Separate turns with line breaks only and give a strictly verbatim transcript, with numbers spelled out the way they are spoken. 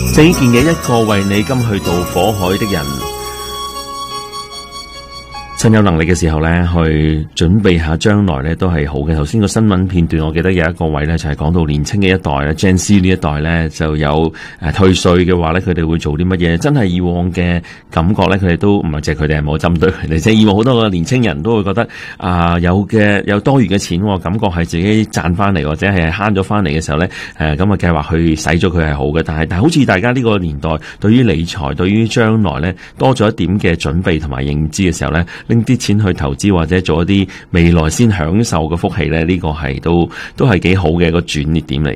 四件嘅一個為你今去到火海的人，趁有能力嘅時候咧，去準備下將來咧都係好嘅。頭先個新聞片段，我記得有一個位咧就係講到年青嘅一代咧 Gen Z 呢一代咧就有誒退稅嘅話咧，佢哋會做啲乜嘢？真係以往嘅感覺咧，佢哋都唔係淨係佢哋係冇針對佢哋，即係以往好多個年青人都會覺得啊、呃、有嘅有多餘嘅錢，感覺係自己賺翻嚟或者係慳咗翻嚟嘅時候咧，誒咁啊計劃去使咗佢係好嘅。但係但係好似大家呢個年代對於理財對於將來咧多咗一點嘅準備同埋認知嘅時候咧，拎啲錢去投資或者做一啲未來先享受嘅福氣咧，呢、這個係都都係幾好嘅一個轉捩點嚟。